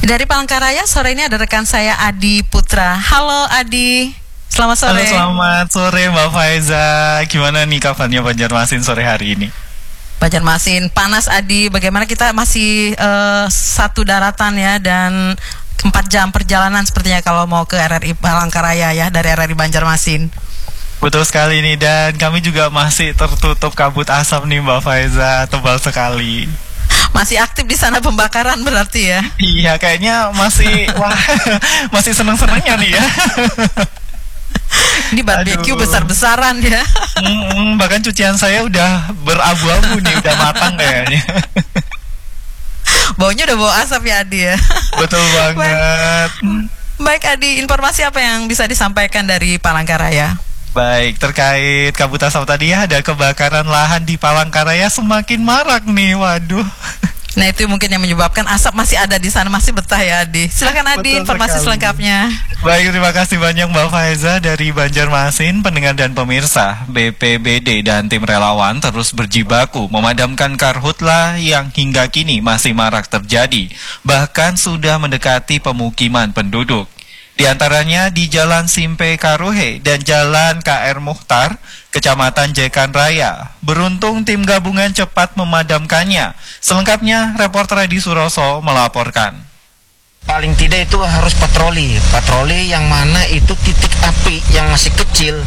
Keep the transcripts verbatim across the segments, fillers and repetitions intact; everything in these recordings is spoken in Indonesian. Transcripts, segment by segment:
Dari Palangkaraya, sore ini ada rekan saya Adi Putra. Halo Adi, selamat sore. Halo, selamat sore Mbak Faiza. Gimana nih kabarnya Banjarmasin sore hari ini? Banjarmasin panas Adi, bagaimana kita masih uh, satu daratan ya, dan empat jam perjalanan sepertinya kalau mau ke R R I Palangkaraya ya, dari R R I Banjarmasin. Betul sekali nih, dan kami juga masih tertutup kabut asap nih Mbak Faiza, tebal sekali. Masih aktif di sana pembakaran berarti ya? Iya, kayaknya masih wah masih seneng-senengnya nih ya. Ini barbecue besar-besaran ya. Mm-mm, bahkan cucian saya udah berabu-abu nih, udah matang kayaknya. Baunya udah bau asap ya Adi ya. Betul banget. Baik, Baik Adi, informasi apa yang bisa disampaikan dari Palangkaraya? Baik, terkait kabut asap tadi ya, ada kebakaran lahan di Palangkaraya semakin marak nih, waduh. Nah itu mungkin yang menyebabkan asap masih ada di sana, masih betah ya Adi. Silakan Adi, Betul informasi sekali. selengkapnya. Baik, terima kasih banyak Mbak Faiza dari Banjarmasin. Pendengar dan pemirsa, B P B D dan tim relawan terus berjibaku memadamkan karhutla yang hingga kini masih marak terjadi, bahkan sudah mendekati pemukiman penduduk. Di antaranya di Jalan Simpe Karuhe dan Jalan K R Mukhtar, Kecamatan Jekan Raya. Beruntung tim gabungan cepat memadamkannya. Selengkapnya, reporter Edi Suroso melaporkan. Paling tidak itu harus patroli. Patroli yang mana itu titik api yang masih kecil,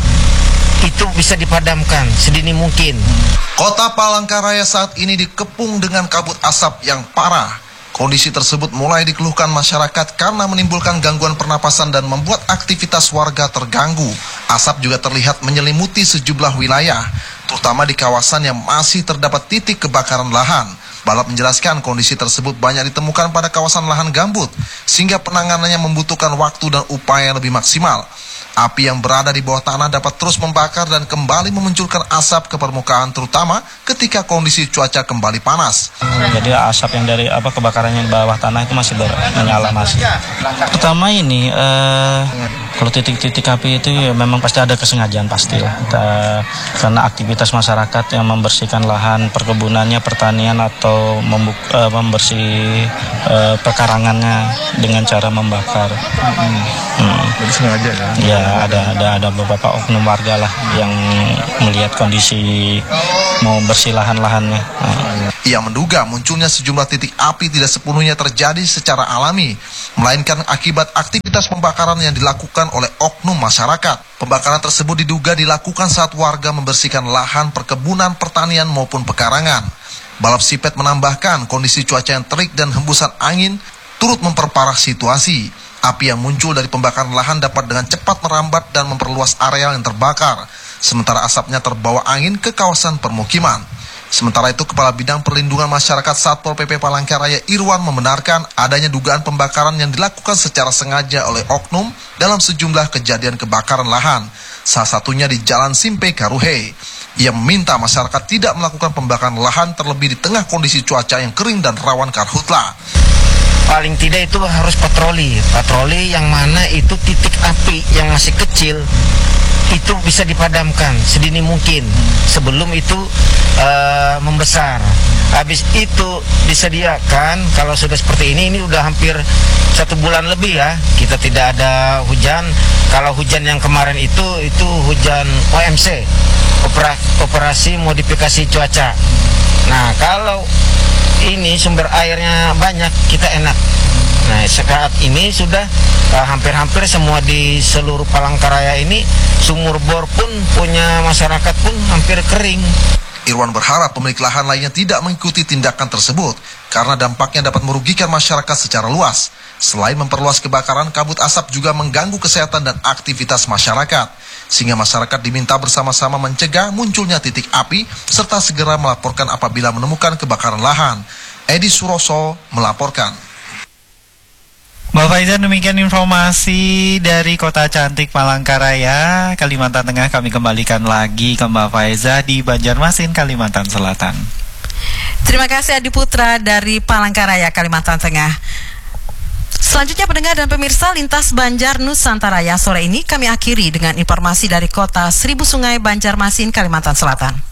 itu bisa dipadamkan sedini mungkin. Kota Palangkaraya saat ini dikepung dengan kabut asap yang parah. Kondisi tersebut mulai dikeluhkan masyarakat karena menimbulkan gangguan pernapasan dan membuat aktivitas warga terganggu. Asap juga terlihat menyelimuti sejumlah wilayah, terutama di kawasan yang masih terdapat titik kebakaran lahan. Balap menjelaskan kondisi tersebut banyak ditemukan pada kawasan lahan gambut, sehingga penanganannya membutuhkan waktu dan upaya yang lebih maksimal. Api yang berada di bawah tanah dapat terus membakar dan kembali memunculkan asap ke permukaan, terutama ketika kondisi cuaca kembali panas. Jadi asap yang dari apa kebakaran yang di bawah tanah itu masih ber, menyala masih. Pertama ini eh, kalau titik-titik api itu ya memang pasti ada kesengajaan pastilah. Kita, karena aktivitas masyarakat yang membersihkan lahan perkebunannya, pertanian atau membuk, eh, membersih eh, pekarangannya dengan cara membakar. Hmm. Hmm. Jadi sengaja ya? Ya ada ada ada beberapa oknum warga lah yang melihat kondisi mau bersih lahan-lahannya. Nah. Ia menduga munculnya sejumlah titik api tidak sepenuhnya terjadi secara alami, melainkan akibat aktivitas pembakaran yang dilakukan oleh oknum masyarakat. Pembakaran tersebut diduga dilakukan saat warga membersihkan lahan perkebunan, pertanian maupun pekarangan. Balap Sipet menambahkan kondisi cuaca yang terik dan hembusan angin turut memperparah situasi. Api yang muncul dari pembakaran lahan dapat dengan cepat merambat dan memperluas area yang terbakar, sementara asapnya terbawa angin ke kawasan permukiman. Sementara itu, Kepala Bidang Perlindungan Masyarakat Satpol P P Palangkaraya Irwan membenarkan adanya dugaan pembakaran yang dilakukan secara sengaja oleh oknum dalam sejumlah kejadian kebakaran lahan, salah satunya di Jalan Simpe Karuhe. Ia meminta masyarakat tidak melakukan pembakaran lahan terlebih di tengah kondisi cuaca yang kering dan rawan karhutla. Paling tidak itu harus patroli. Patroli yang mana itu titik api yang masih kecil, itu bisa dipadamkan sedini mungkin sebelum itu uh, membesar. Habis itu disediakan, kalau sudah seperti ini, ini udah hampir satu bulan lebih ya, kita tidak ada hujan. Kalau hujan yang kemarin itu, itu hujan O M C, Operasi Modifikasi Cuaca. Nah kalau ini sumber airnya banyak, kita enak. Nah saat ini sudah uh, hampir-hampir semua di seluruh Palangkaraya ini, sumur bor pun punya masyarakat pun hampir kering. Irwan berharap pemilik lahan lainnya tidak mengikuti tindakan tersebut karena dampaknya dapat merugikan masyarakat secara luas. Selain memperluas kebakaran, kabut asap juga mengganggu kesehatan dan aktivitas masyarakat, sehingga masyarakat diminta bersama-sama mencegah munculnya titik api serta segera melaporkan apabila menemukan kebakaran lahan. Edi Suroso melaporkan. Mbak Faiza, demikian informasi dari Kota Cantik Palangkaraya, Kalimantan Tengah. Kami kembalikan lagi ke Mbak Faiza di Banjarmasin, Kalimantan Selatan. Terima kasih Adi Putra dari Palangkaraya, Kalimantan Tengah. Selanjutnya pendengar dan pemirsa Lintas Banjar Nusantara sore ini kami akhiri dengan informasi dari Kota Seribu Sungai Banjarmasin, Kalimantan Selatan.